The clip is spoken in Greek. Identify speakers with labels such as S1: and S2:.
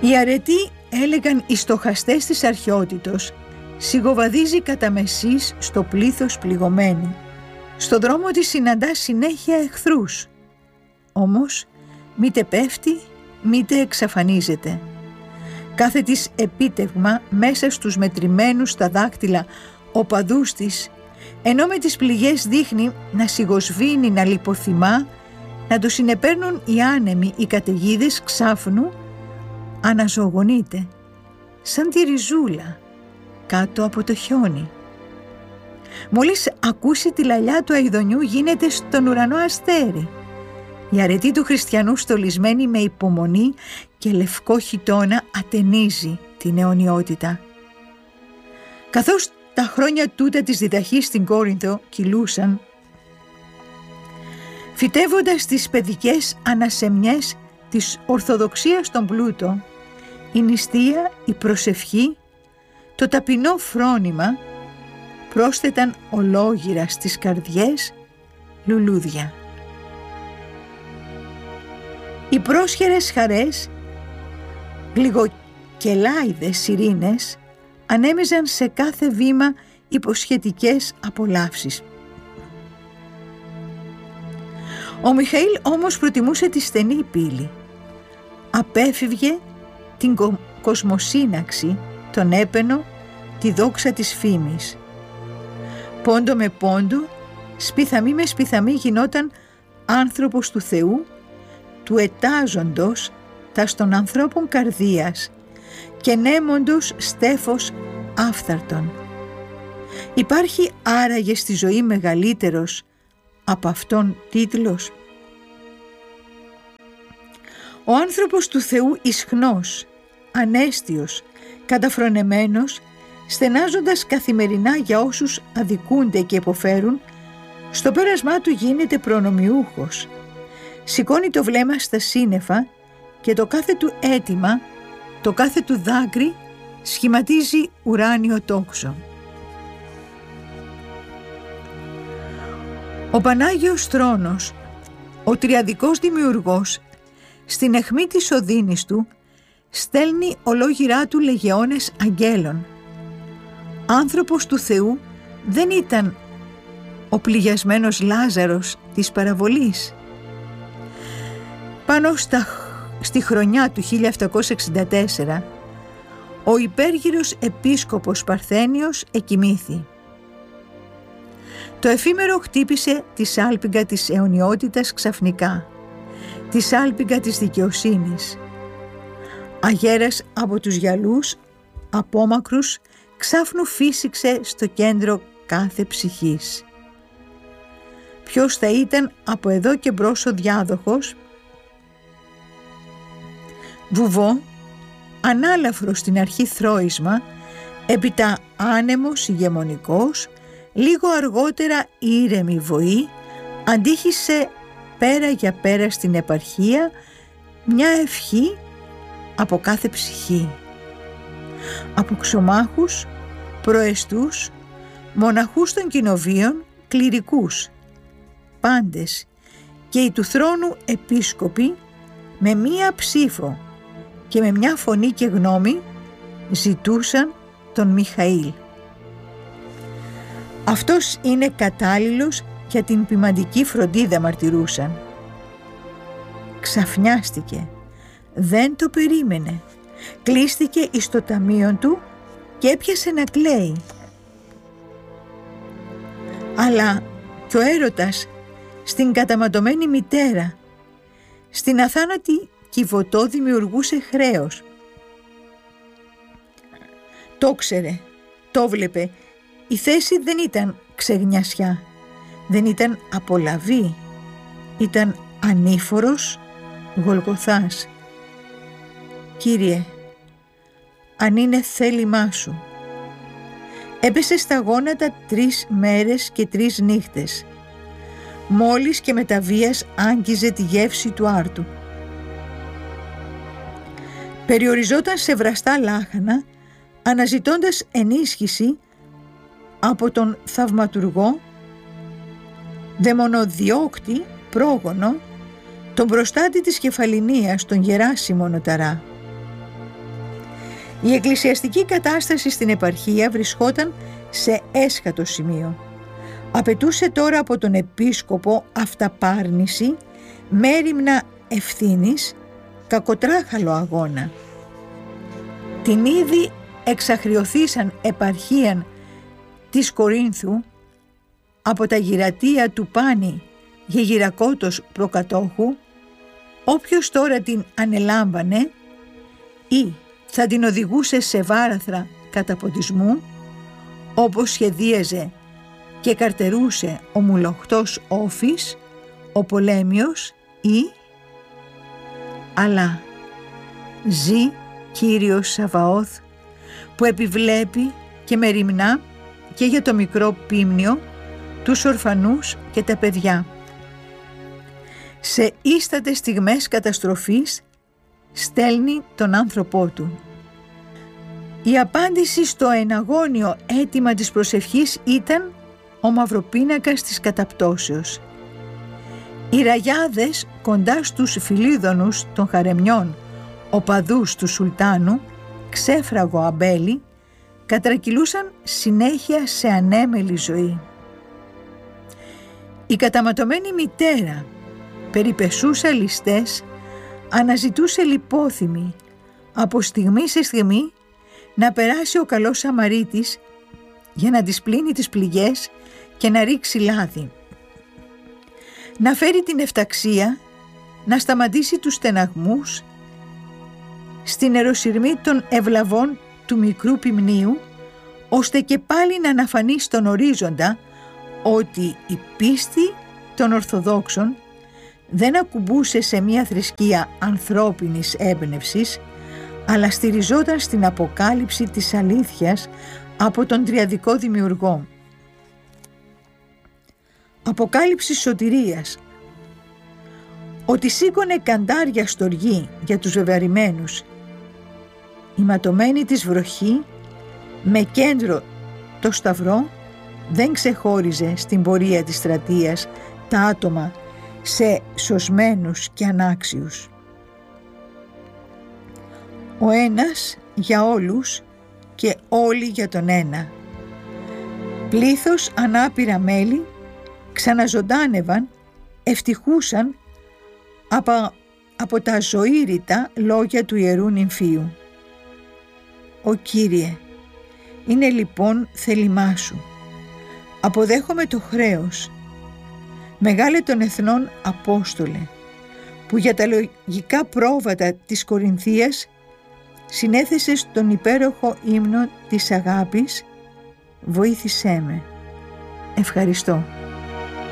S1: Οι αρετοί, έλεγαν οι στοχαστές της αρχαιότητος, σιγοβαδίζει κατά μεσής στο πλήθος πληγωμένη. Στο δρόμο της συναντά συνέχεια εχθρούς. Όμως μήτε πέφτει, μήτε εξαφανίζεται. Κάθε της επίτευγμα μέσα στους μετρημένους στα δάκτυλα οπαδούς της, ενώ με τις πληγές δείχνει να σιγοσβήνει, να λιποθυμά, να το συνεπέρνουν οι άνεμοι, οι καταιγίδες, ξάφνου αναζωογονείται σαν τη ριζούλα κάτω από το χιόνι. Μόλις ακούσει τη λαλιά του αηδονιού γίνεται στον ουρανό αστέρι. Η αρετή του χριστιανού στολισμένη με υπομονή και λευκό χιτώνα ατενίζει την αιωνιότητα. Καθώς τα χρόνια τούτα της διδαχής στην Κόρινθο κυλούσαν, φυτεύοντας τις παιδικές ανασεμιές της Ορθοδοξίας στον πλούτο, η νηστεία, η προσευχή, το ταπεινό φρόνημα πρόσθεταν ολόγυρα στις καρδιές λουλούδια. Οι πρόσχερες χαρές, γλυκοκελάιδες σιρήνες, ανέμεζαν σε κάθε βήμα υποσχετικές απολαύσεις. Ο Μιχαήλ όμως προτιμούσε τη στενή πύλη. Απέφευγε την κοσμοσύναξη, τον έπαινο, τη δόξα της φήμης. Πόντο με πόντο, σπιθαμή με σπιθαμή γινόταν άνθρωπος του Θεού, του ετάζοντος τας των ανθρώπων καρδίας και νέμοντος στέφος άφθαρτον. Υπάρχει άραγε στη ζωή μεγαλύτερος από αυτόν τίτλος? Ο άνθρωπος του Θεού ισχνός, ανέστιος, καταφρονεμένος, στενάζοντας καθημερινά για όσους αδικούνται και υποφέρουν, στο πέρασμά του γίνεται προνομιούχος. Σηκώνει το βλέμμα στα σύννεφα και το κάθε του αίτημα, το κάθε του δάκρυ σχηματίζει ουράνιο τόξο. Ο Πανάγιος Θρόνος, ο τριαδικός δημιουργός, στην αιχμή της οδύνης του στέλνει ολόγυρά του λεγεώνες αγγέλων. Άνθρωπος του Θεού δεν ήταν ο πληγιασμένος Λάζαρος της παραβολής. Πάνω στη χρονιά του 1764, ο υπέργυρος επίσκοπος Παρθένιος εκοιμήθη. Το εφήμερο χτύπησε τη σάλπιγγα της αιωνιότητας ξαφνικά, τη σάλπιγγα της δικαιοσύνης. Αγέρας από τους γυαλούς, απόμακρους, ξάφνου φύσηξε στο κέντρο κάθε ψυχής. Ποιος θα ήταν από εδώ και μπρος ο διάδοχος? Βουβό, ανάλαφρο στην αρχή θρώισμα, έπειτα άνεμος ηγεμονικός, λίγο αργότερα ήρεμη βοή, αντίχησε πέρα για πέρα στην επαρχία μια ευχή από κάθε ψυχή. Από ξωμάχους, προεστούς, μοναχούς των κοινοβίων, κληρικούς, πάντες και οι του θρόνου επίσκοποι με μία ψήφο και με μια φωνή και γνώμη ζητούσαν τον Μιχαήλ. Αυτός είναι κατάλληλος για την ποιμαντική φροντίδα, μαρτυρούσαν. Ξαφνιάστηκε, δεν το περίμενε, κλείστηκε εις το ταμείο του και έπιασε να κλαίει. Αλλά κι ο έρωτας στην καταματωμένη μητέρα, στην αθάνατη Κιβωτό δημιουργούσε χρέος. Το ξέρε, το βλέπε, η θέση δεν ήταν ξεγνιασιά, δεν ήταν απολαβή, ήταν ανήφορος Γολγοθάς. Κύριε, αν είναι θέλημά σου. Έπεσε στα γόνατα 3 μέρες και 3 νύχτες. Μόλις και με τα βίας άγγιζε τη γεύση του άρτου. Περιοριζόταν σε βραστά λάχανα, αναζητώντας ενίσχυση από τον θαυματουργό, δαιμονοδιώκτη πρόγονο, τον προστάτη της Κεφαληνίας, τον Γεράσιμο Νοταρά. Η εκκλησιαστική κατάσταση στην επαρχία βρισκόταν σε έσχατο σημείο. Απαιτούσε τώρα από τον επίσκοπο αυταπάρνηση, μέριμνα ευθύνης, κακοτράχαλο αγώνα. Την ήδη εξαχριωθήσαν επαρχίαν της Κορίνθου από τα γυρατεία του Πάνη Γεγυρακότος προκατόχου, όποιος τώρα την ανελάμβανε ή θα την οδηγούσε σε βάραθρα καταποντισμού, όπως σχεδίαζε και καρτερούσε ο μουλοχτός Όφης, ο Πολέμιος ή αλλά ζει Κύριος Σαβαώθ που επιβλέπει και μεριμνά και για το μικρό πίμνιο, τους ορφανούς και τα παιδιά. Σε ίστατες στιγμές καταστροφής στέλνει τον άνθρωπό του. Η απάντηση στο εναγώνιο αίτημα της προσευχής ήταν ο μαυροπίνακας της καταπτώσεως. Οι ραγιάδες κοντά στους φιλίδωνους των χαρεμιών οπαδούς του Σουλτάνου, ξέφραγο αμπέλι, κατρακυλούσαν συνέχεια σε ανέμελη ζωή. Η καταματωμένη μητέρα, περιπεσούσα ληστές, αναζητούσε λιπόθυμη από στιγμή σε στιγμή να περάσει ο καλός Σαμαρίτης για να της πλύνει τις πληγές και να ρίξει λάδι, να φέρει την εφταξία, να σταματήσει τους στεναγμούς στην ερωσυρμή των ευλαβών του μικρού ποιμνίου, ώστε και πάλι να αναφανεί στον ορίζοντα ότι η πίστη των Ορθοδόξων δεν ακουμπούσε σε μια θρησκεία ανθρώπινης έμπνευσης, αλλά στηριζόταν στην αποκάλυψη της αλήθειας από τον τριαδικό δημιουργό. Αποκάλυψη σωτηρίας, ότι σήκωνε καντάρια στοργή για τους βεβαρημένους. Η ματωμένη της βροχή με κέντρο το σταυρό δεν ξεχώριζε στην πορεία της στρατείας τα άτομα σε σωσμένους και ανάξιους. Ο ένας για όλους και όλοι για τον ένα. Πλήθος ανάπηρα μέλη ξαναζωντάνευαν, ευτυχούσαν από τα ζωήρητα λόγια του Ιερού Νυμφίου. «Ο Κύριε, είναι λοιπόν θέλημά σου. Αποδέχομαι το χρέος. Μεγάλε των εθνών Απόστολε, που για τα λογικά πρόβατα της Κορινθίας συνέθεσες τον υπέροχο ύμνο της αγάπης, βοήθησέ με. Ευχαριστώ».